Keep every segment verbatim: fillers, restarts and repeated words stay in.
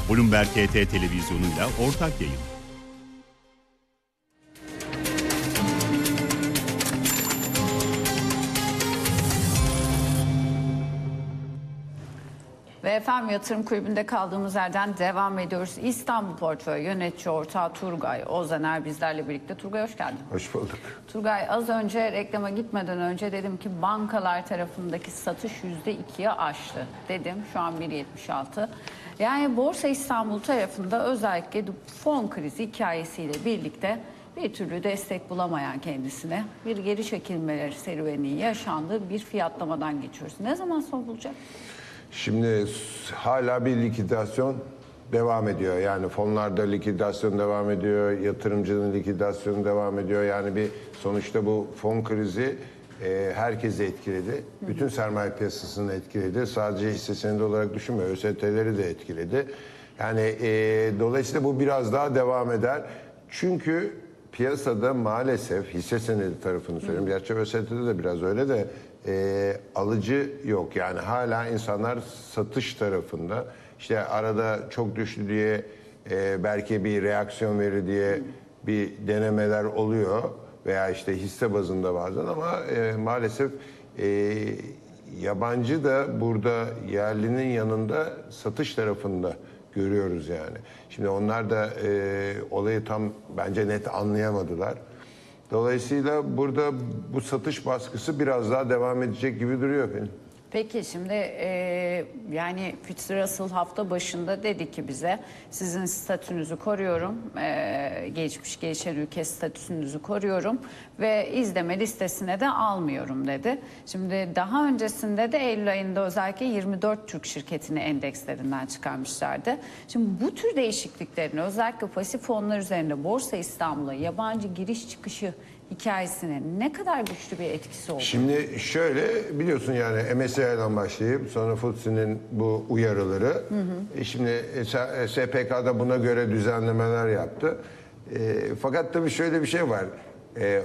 Bloomberg H T televizyonuyla ortak yayın. Ve efendim Yatırım Kulübü'nde kaldığımız yerden devam ediyoruz. İstanbul Portföy Yönetici Ortağı Turgay Ozaner bizlerle birlikte. Turgay hoş geldin. Hoş bulduk. Turgay, az önce reklama gitmeden önce dedim ki bankalar tarafındaki satış yüzde ikiye aştı dedim. Şu an bir virgül yetmiş altı. Yani Borsa İstanbul tarafında özellikle fon krizi hikayesiyle birlikte bir türlü destek bulamayan kendisine bir geri çekilmeleri serüveni yaşandığı bir fiyatlamadan geçiyoruz. Ne zaman son bulacak? Şimdi hala bir likidasyon devam ediyor. Yani fonlarda likidasyon devam ediyor, yatırımcının likidasyonu devam ediyor. Yani bir sonuçta bu fon krizi e, herkesi etkiledi. Hı. Bütün sermaye piyasasını etkiledi. Sadece hisse senedi olarak düşünme, ÖST'leri de etkiledi. Yani e, dolayısıyla bu biraz daha devam eder. Çünkü piyasada maalesef hisse senedi tarafını söyleyeyim. Gerçi ÖST'de de biraz öyle de e, alıcı yok. Yani hala insanlar satış tarafında. İşte arada çok düştü diye e, belki bir reaksiyon verir diye bir denemeler oluyor. Veya işte hisse bazında bazen ama e, maalesef e, yabancı da burada yerlinin yanında satış tarafında görüyoruz yani. Şimdi onlar da e, olayı tam bence net anlayamadılar. Dolayısıyla burada bu satış baskısı biraz daha devam edecek gibi duruyor benim. Peki şimdi e, yani Fitch Russell hafta başında dedi ki bize sizin statünüzü koruyorum, e, geçmiş gelişen ülke statüsünüzü koruyorum ve izleme listesine de almıyorum dedi. Şimdi daha öncesinde de Eylül ayında özellikle yirmi dört Türk şirketini endekslerinden çıkarmışlardı. Şimdi bu tür değişikliklerin özellikle pasif fonlar üzerinde Borsa İstanbul'a yabancı giriş çıkışı hikayesine ne kadar güçlü bir etkisi oldu? Şimdi şöyle biliyorsun yani M S C I'den başlayıp sonra F T S E'nin bu uyarıları. Hı hı. E şimdi S P K'da buna göre düzenlemeler yaptı. E, fakat tabii şöyle bir şey var. E,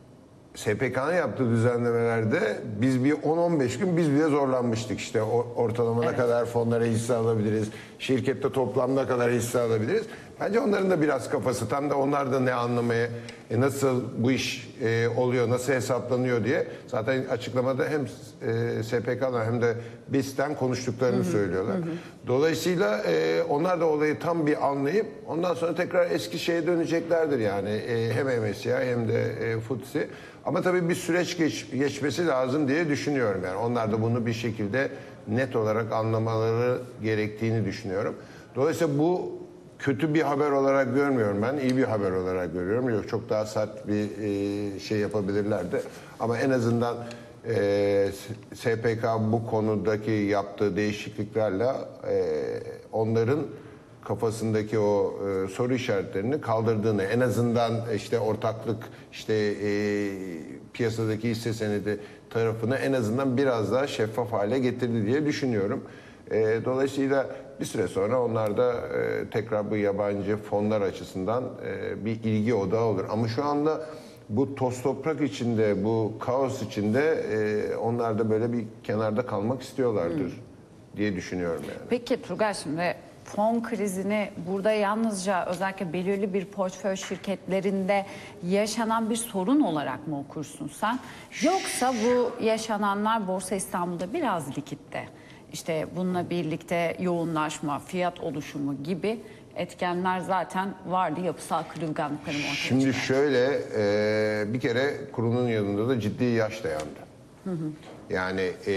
S P K'nın yaptığı düzenlemelerde biz bir on on beş gün biz bile zorlanmıştık. İşte ortalama ne evet. kadar fonlara hisse alabiliriz, şirkette toplamda kadar hisse alabiliriz. Bence onların da biraz kafası tam da onlar da ne anlamaya, e, nasıl bu iş e, oluyor, nasıl hesaplanıyor diye zaten açıklamada hem e, S P K'dan hem de B İ S'ten konuştuklarını hı hı, söylüyorlar. Hı hı. Dolayısıyla e, onlar da olayı tam bir anlayıp ondan sonra tekrar eski şeye döneceklerdir yani e, hem M S C I hem de e, F T S E. Ama tabii bir süreç geç, geçmesi lazım diye düşünüyorum yani onlar da bunu bir şekilde net olarak anlamaları gerektiğini düşünüyorum. Dolayısıyla bu kötü bir haber olarak görmüyorum ben, iyi bir haber olarak görüyorum. Yok çok daha sert bir e, şey yapabilirlerdi. Ama en azından e, S P K bu konudaki yaptığı değişikliklerle e, onların kafasındaki o e, soru işaretlerini kaldırdığını, en azından işte ortaklık, işte e, piyasadaki hisse senedi tarafını en azından biraz daha şeffaf hale getirdi diye düşünüyorum. E, dolayısıyla bir süre sonra onlar da e, tekrar bu yabancı fonlar açısından e, bir ilgi odağı olur. Ama şu anda bu toz toprak içinde, bu kaos içinde e, onlar da böyle bir kenarda kalmak istiyorlardır hmm. diye düşünüyorum yani. Peki Turgay, şimdi fon krizini burada yalnızca özellikle belirli bir portföy şirketlerinde yaşanan bir sorun olarak mı okursun sen? Yoksa bu yaşananlar Borsa İstanbul'da biraz likitte, İşte bununla birlikte yoğunlaşma, fiyat oluşumu gibi etkenler zaten vardı, yapısal kırılganlıkların ortaya çıkan. Şimdi şöyle e, bir kere kurunun yanında da ciddi yaş dayandı. Hı hı. Yani e,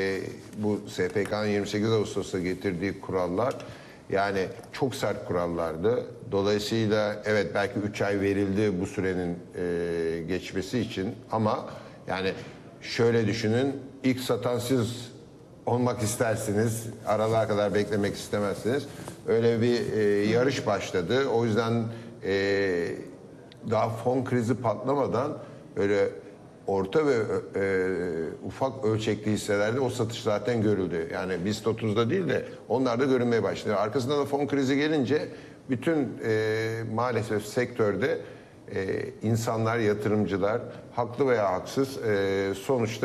bu S P K'nın yirmi sekiz Ağustos'ta getirdiği kurallar yani çok sert kurallardı. Dolayısıyla evet belki üç ay verildi bu sürenin e, geçmesi için ama yani şöyle düşünün, ilk satan siz olmak istersiniz, aralığa kadar beklemek istemezsiniz. Öyle bir e, yarış başladı. O yüzden e, daha fon krizi patlamadan böyle orta ve e, ufak ölçekli hisselerde o satış zaten görüldü. Yani BIST otuzda değil de onlar da görünmeye başladı. Arkasından da fon krizi gelince bütün e, maalesef sektörde e, insanlar, yatırımcılar haklı veya haksız e, sonuçta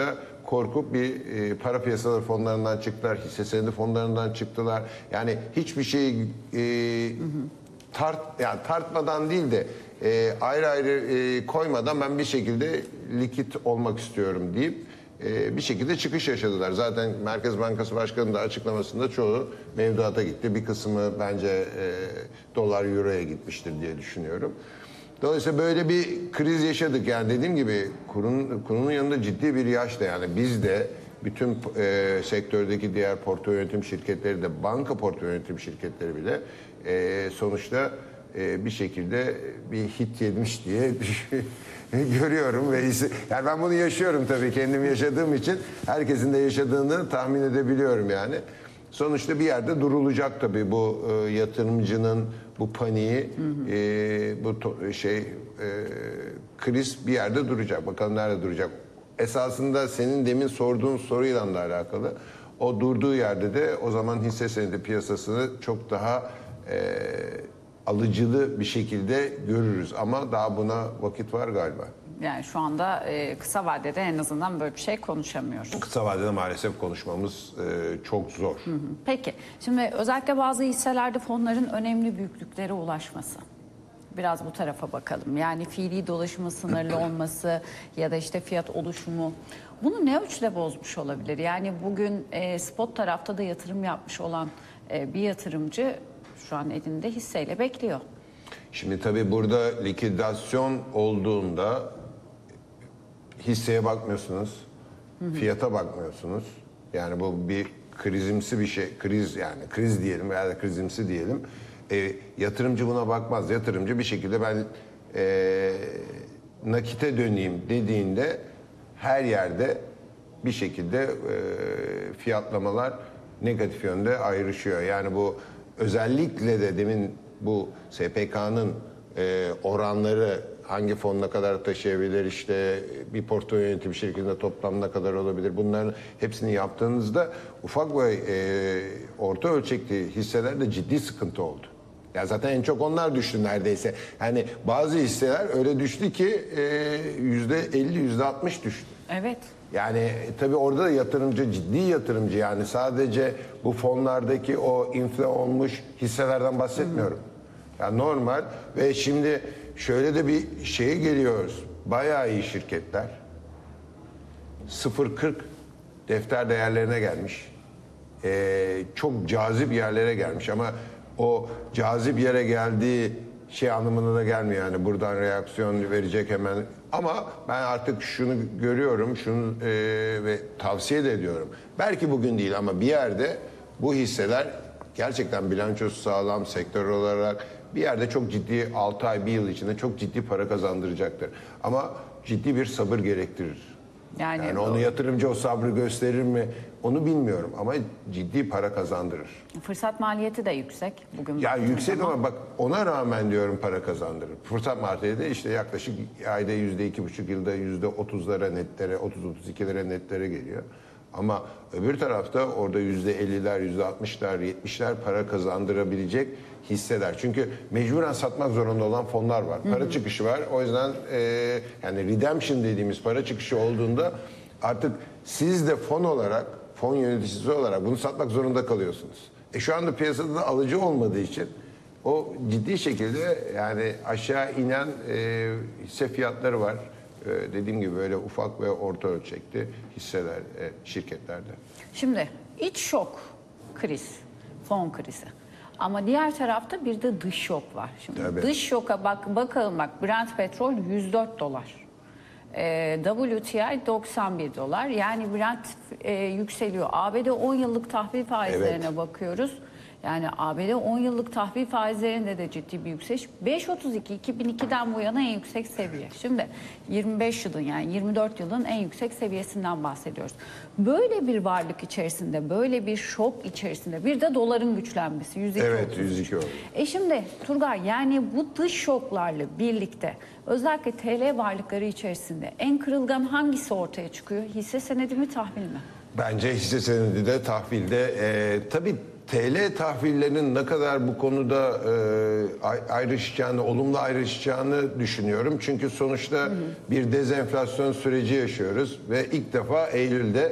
korkup bir e, para piyasaları fonlarından çıktılar, hisse senedi fonlarından çıktılar. Yani hiçbir şeyi e, tart yani tartmadan değil de e, ayrı ayrı e, koymadan ben bir şekilde likit olmak istiyorum deyip e, bir şekilde çıkış yaşadılar. Zaten Merkez Bankası Başkanı da açıklamasında çoğu mevduata gitti. Bir kısmı bence e, dolar euroya gitmiştir diye düşünüyorum. Dolayısıyla böyle bir kriz yaşadık. Yani dediğim gibi kurun, kurunun yanında ciddi bir yaşta, yani biz de bütün e, sektördeki diğer portföy yönetim şirketleri de, banka portföy yönetim şirketleri bile e, sonuçta e, bir şekilde bir hit yemiş diye görüyorum ve yani ben bunu yaşıyorum tabii, kendim yaşadığım için herkesin de yaşadığını tahmin edebiliyorum yani. Sonuçta bir yerde durulacak tabii bu e, yatırımcının bu paniği, hı hı. E, bu to, şey e, kriz bir yerde duracak. Bakalım nerede duracak. Esasında senin demin sorduğun soruyla da alakalı. O durduğu yerde de o zaman hisse senedi piyasasını çok daha e, alıcılı bir şekilde görürüz. Ama daha buna vakit var galiba. Yani şu anda e, kısa vadede en azından böyle bir şey konuşamıyoruz. Kısa vadede maalesef konuşmamız e, çok zor. Hı hı. Peki, şimdi özellikle bazı hisselerde fonların önemli büyüklüklere ulaşması. Biraz bu tarafa bakalım. Yani fiili dolaşımı sınırlı olması ya da işte fiyat oluşumu. Bunu ne ölçüde bozmuş olabilir? Yani bugün e, spot tarafta da yatırım yapmış olan e, bir yatırımcı şu an elinde hisseyle bekliyor. Şimdi tabii burada likidasyon olduğunda hisseye bakmıyorsunuz, hı hı. fiyata bakmıyorsunuz. Yani bu bir krizimsi bir şey, kriz yani kriz diyelim veya da krizimsi diyelim. E, yatırımcı buna bakmaz. Yatırımcı bir şekilde ben e, nakite döneyim dediğinde her yerde bir şekilde e, fiyatlamalar negatif yönde ayrışıyor. Yani bu özellikle de demin bu S P K'nın e, oranları hangi fon ne kadar taşıyabilir, işte bir portföy yönetim şirketinde toplam ne kadar olabilir, bunların hepsini yaptığınızda ufak ve e, orta ölçekli hisselerde ciddi sıkıntı oldu. Ya zaten en çok onlar düştü neredeyse. Yani bazı hisseler öyle düştü ki yüzde elli, yüzde altmış düştü. Evet. Yani e, tabii orada da yatırımcı, ciddi yatırımcı, yani sadece bu fonlardaki o infle olmuş hisselerden bahsetmiyorum. Hı hı. Yani normal ve şimdi şöyle de bir şeye geliyoruz. Bayağı iyi şirketler sıfır kırk defter değerlerine gelmiş. Ee, çok cazip yerlere gelmiş ama o cazip yere geldiği şey anlamına da gelmiyor, yani buradan reaksiyon verecek hemen. Ama ben artık şunu görüyorum, şunu e, ve tavsiye de ediyorum. Belki bugün değil ama bir yerde bu hisseler gerçekten bilançosu sağlam sektör olarak bir yerde çok ciddi, altı ay bir yıl içinde çok ciddi para kazandıracaktır. Ama ciddi bir sabır gerektirir. Yani, yani onu yatırımcı o sabrı gösterir mi onu bilmiyorum ama ciddi para kazandırır. Fırsat maliyeti de yüksek bugün. Ya yüksek ama bak ona rağmen diyorum para kazandırır. Fırsat maliyeti de işte yaklaşık ayda yüzde iki buçuk, yılda yüzde otuzlara netlere, otuz otuz ikilere netlere geliyor. Ama öbür tarafta orada yüzde elliler, yüzde altmışlar, yetmişler para kazandırabilecek hisseler. Çünkü mecburen satmak zorunda olan fonlar var. Para hı hı. çıkışı var. O yüzden e, yani redemption dediğimiz para çıkışı olduğunda artık siz de fon olarak, fon yöneticisi olarak bunu satmak zorunda kalıyorsunuz. E şu anda piyasada da alıcı olmadığı için o ciddi şekilde yani aşağı inen e, hisse fiyatları var. E, dediğim gibi böyle ufak ve orta ölçekli hisseler, e, şirketlerde. Şimdi iç şok kriz, fon krizi. Ama diğer tarafta bir de dış şok var. Şimdi Tabii. dış şoka bak bakalım, bak Brent petrol yüz dört dolar. E, W T I doksan bir dolar. Yani Brent e, yükseliyor. A B D on yıllık tahvil faizlerine evet. bakıyoruz. Yani A B D on yıllık tahvil faizlerinde de ciddi bir yükseliş. beş otuz iki iki bin ikiden bu yana en yüksek seviye. Şimdi yirmi beş yılın yani yirmi dört yılın en yüksek seviyesinden bahsediyoruz. Böyle bir varlık içerisinde, böyle bir şok içerisinde bir de doların güçlenmesi. yüz iki evet yüz iki oldu. E şimdi Turgay, yani bu dış şoklarla birlikte özellikle T L varlıkları içerisinde en kırılgan hangisi ortaya çıkıyor? Hisse senedi mi, tahvil mi? Bence hisse senedi de tahvilde. E, tabii T L tahvillerinin ne kadar bu konuda e, ayrışacağını, olumlu ayrışacağını düşünüyorum. Çünkü sonuçta hı hı. bir dezenflasyon süreci yaşıyoruz ve ilk defa Eylül'de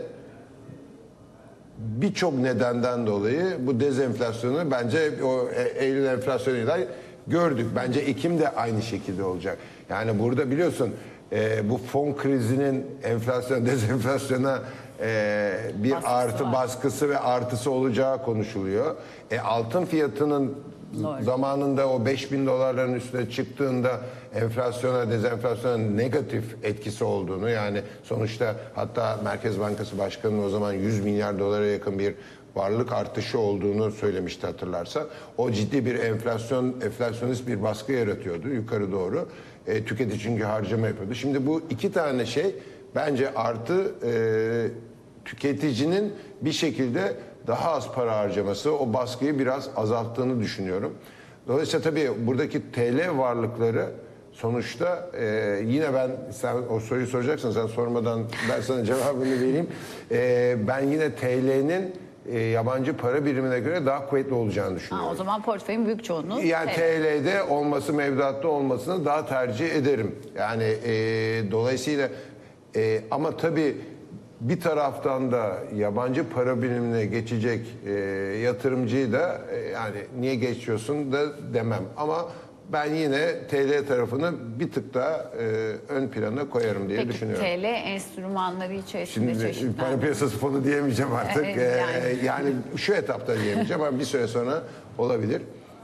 birçok nedenden dolayı bu dezenflasyonu bence o Eylül enflasyonuyla gördük. Bence Ekim de aynı şekilde olacak. Yani burada biliyorsun e, bu fon krizinin enflasyon, dezenflasyona e, bir baskısı artı var. baskısı ve artısı olacağı konuşuluyor. E, altın fiyatının Doğru. zamanında o beş bin dolarların üstüne çıktığında enflasyona, dezenflasyona negatif etkisi olduğunu, yani sonuçta hatta Merkez Bankası Başkanı'nın o zaman yüz milyar dolara yakın bir varlık artışı olduğunu söylemişti hatırlarsa. O ciddi bir enflasyon, enflasyonist bir baskı yaratıyordu yukarı doğru. E, tüketici çünkü harcama yapıyordu. Şimdi bu iki tane şey bence artı e, tüketicinin bir şekilde daha az para harcaması o baskıyı biraz azalttığını düşünüyorum. Dolayısıyla tabii buradaki T L varlıkları sonuçta e, yine ben, sen o soruyu soracaksın, sen sormadan ben sana cevabını vereyim. E, ben yine T L'nin e, yabancı para birimine göre daha kuvvetli olacağını düşünüyorum. Ha, o zaman portföyün büyük çoğunluğu yani T L'de olması, mevduatta olmasını daha tercih ederim. Yani e, dolayısıyla e, ama tabii bir taraftan da yabancı para birimine geçecek e, yatırımcıyı da e, yani niye geçiyorsun da demem. Ama ben yine T L tarafını bir tık daha e, ön plana koyarım diye Peki, düşünüyorum. T L enstrümanları içerisinde çeşitler. Şimdi para piyasası fonu diyemeyeceğim artık. Evet, yani. E, yani şu etapta diyemeyeceğim ama bir süre sonra olabilir.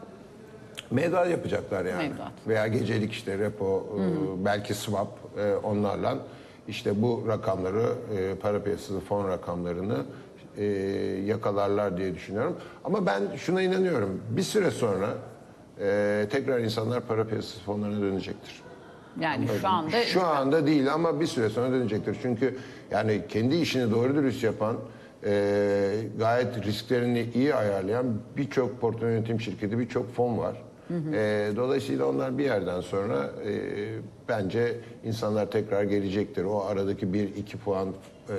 Mevduat yapacaklar yani. Mevduat. Veya gecelik işte repo, hı hı. E, belki swap e, onlarla. İşte bu rakamları, e, para piyasası fon rakamlarını e, yakalarlar diye düşünüyorum. Ama ben şuna inanıyorum. Bir süre sonra e, tekrar insanlar para piyasası fonlarına dönecektir. Yani ama şu anda... Şu anda değil ama bir süre sonra dönecektir. Çünkü yani kendi işini doğru dürüst yapan, e, gayet risklerini iyi ayarlayan birçok portföy yönetim şirketi, birçok fon var. Hı hı. E, dolayısıyla onlar bir yerden sonra e, bence insanlar tekrar gelecektir. O aradaki bir iki puan e,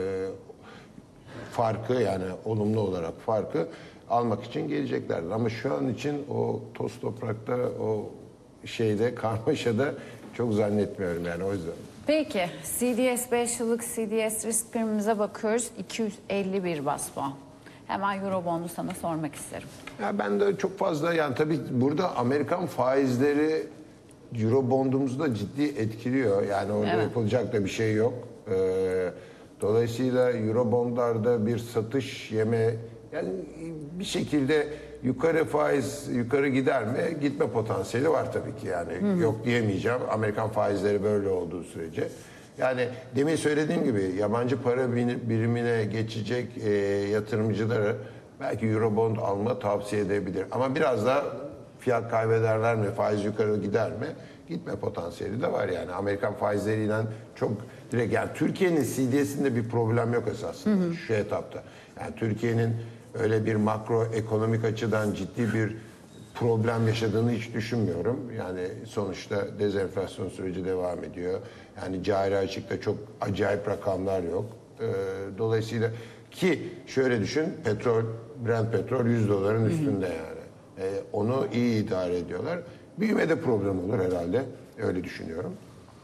farkı, yani olumlu olarak farkı almak için geleceklerdir. Ama şu an için o toz toprakta, o şeyde, karmaşada çok zannetmiyorum yani, o yüzden. Peki C D S beş yıllık C D S risk primimize bakıyoruz. iki yüz elli bir bas puan. Hemen Eurobond'u sana sormak isterim. Ya ben de çok fazla, yani tabii burada Amerikan faizleri Eurobond'umuzu da ciddi etkiliyor. Yani orada evet. yapılacak da bir şey yok. Ee, dolayısıyla Eurobond'larda bir satış yeme, yani bir şekilde yukarı faiz yukarı gider mi? Gitme potansiyeli var tabii ki yani. Hı hı. Yok diyemeyeceğim. Amerikan faizleri böyle olduğu sürece. Yani demin söylediğim gibi yabancı para birimine geçecek e, yatırımcıları belki Eurobond alma tavsiye edebilir. Ama biraz da fiyat kaybederler mi, faiz yukarı gider mi? Gitme potansiyeli de var yani. Amerikan faizleriyle çok direkt, yani Türkiye'nin C D S'inde bir problem yok esasında hı hı. şu etapta. Yani Türkiye'nin öyle bir makro ekonomik açıdan ciddi bir problem yaşadığını hiç düşünmüyorum. Yani sonuçta dezenflasyon süreci devam ediyor. Yani cari açıkta çok acayip rakamlar yok. Ee, dolayısıyla ki şöyle düşün, petrol, Brent petrol yüz doların üstünde yani. Ee, onu iyi idare ediyorlar. Büyümede problem olur herhalde. Öyle düşünüyorum.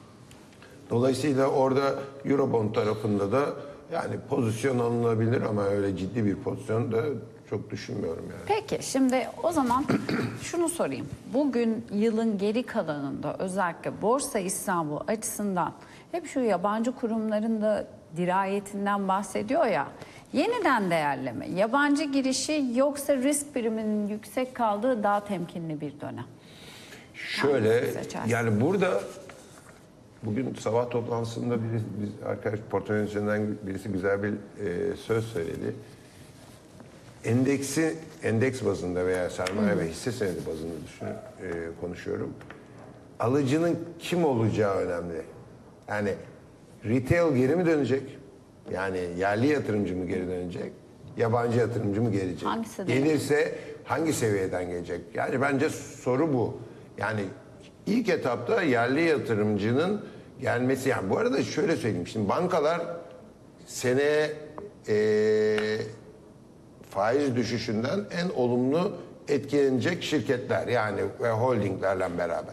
Dolayısıyla orada Eurobond tarafında da yani pozisyon alınabilir ama öyle ciddi bir pozisyon da çok düşünmüyorum yani. Peki şimdi o zaman şunu sorayım. Bugün yılın geri kalanında özellikle Borsa İstanbul açısından hep şu yabancı kurumların da dirayetinden bahsediyor ya. Yeniden değerleme, yabancı girişi yoksa risk priminin yüksek kaldığı daha temkinli bir dönem. Şöyle yani burada bugün sabah toplantısında birisi, biz arkadaş portföy yöneticilerinden birisi güzel bir e, söz söyledi. Endeksi endeks bazında veya sermaye hmm. ve hisse senedi bazında düşün, e, konuşuyorum. Alıcının kim olacağı önemli. Yani retail geri mi dönecek? Yani yerli yatırımcı mı geri dönecek? Yabancı yatırımcı mı gelecek? Hangisi Gelirse hangi seviyeden gelecek? Yani bence soru bu. Yani ilk etapta yerli yatırımcının gelmesi, yani bu arada şöyle söyleyeyim, şimdi bankalar seneye e, faiz düşüşünden en olumlu etkilenecek şirketler yani ve holdinglerle beraber.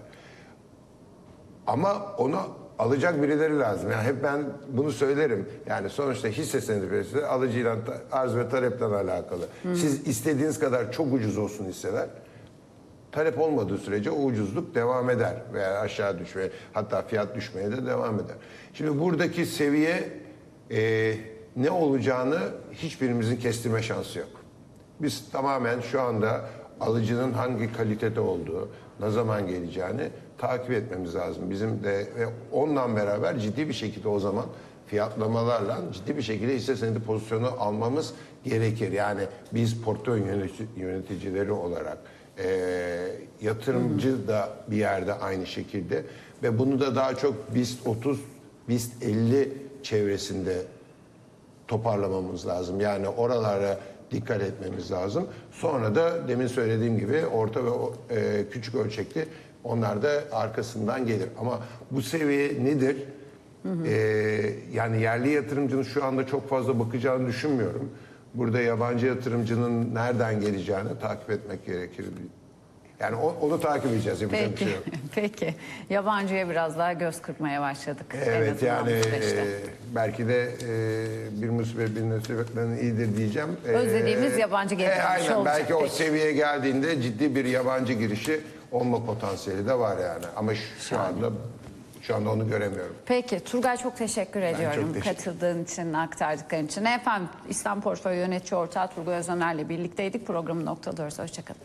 Ama onu alacak birileri lazım. Yani hep ben bunu söylerim. Yani sonuçta hisse senedi alıcıyla arz ve talepten alakalı. Hı. Siz istediğiniz kadar çok ucuz olsun hisseler. Talep olmadığı sürece o ucuzluk devam eder veya aşağı düşmeye, hatta fiyat düşmeye de devam eder. Şimdi buradaki seviye e, ne olacağını hiçbirimizin kestirme şansı yok. Biz tamamen şu anda alıcının hangi kalitede olduğu, ne zaman geleceğini takip etmemiz lazım. Bizim de ve onunla beraber ciddi bir şekilde o zaman fiyatlamalarla ciddi bir şekilde hisse senedi pozisyonu almamız gerekir. Yani biz portföy yönetici, yöneticileri olarak e, yatırımcı da bir yerde aynı şekilde ve bunu da daha çok BIST otuz, BIST elli çevresinde toparlamamız lazım. Yani oralara dikkat etmemiz lazım. Sonra da demin söylediğim gibi orta ve e, küçük ölçekli onlar da arkasından gelir. Ama bu seviye nedir? Hı hı. Ee, yani yerli yatırımcının şu anda çok fazla bakacağını düşünmüyorum. Burada yabancı yatırımcının nereden geleceğini takip etmek gerekir. Yani onu, onu takip edeceğiz. Yapacak bir şey yok. Peki. Yabancıya biraz daha göz kırpmaya başladık. Evet yani e, belki de e, bir musibet bir musibetten iyidir diyeceğim. Özlediğimiz e, yabancı gelişi e, aynen, olacak. belki Peki. o seviyeye geldiğinde ciddi bir yabancı girişi olma potansiyeli de var yani. Ama şu, şu anda şu anda onu göremiyorum. Peki Turgay çok teşekkür ediyorum çok teşekkür. katıldığın için, aktardıkların için. Efendim İslam Portföy Yönetici Ortağı Turgay Özener'le birlikteydik. Programı noktalıyoruz. Hoşçakalın.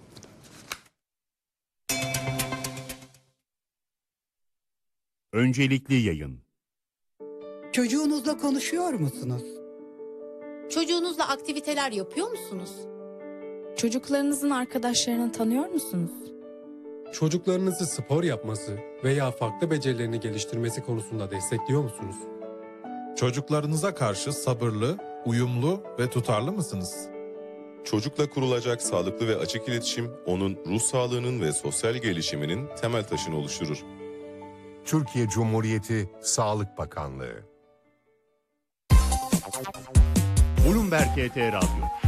Öncelikli yayın. Çocuğunuzla konuşuyor musunuz? Çocuğunuzla aktiviteler yapıyor musunuz? Çocuklarınızın arkadaşlarını tanıyor musunuz? Çocuklarınızı spor yapması veya farklı becerilerini geliştirmesi konusunda destekliyor musunuz? Çocuklarınıza karşı sabırlı, uyumlu ve tutarlı mısınız? Çocukla kurulacak sağlıklı ve açık iletişim, onun ruh sağlığının ve sosyal gelişiminin temel taşını oluşturur. Türkiye Cumhuriyeti Sağlık Bakanlığı. Bloomberg H T Radyo.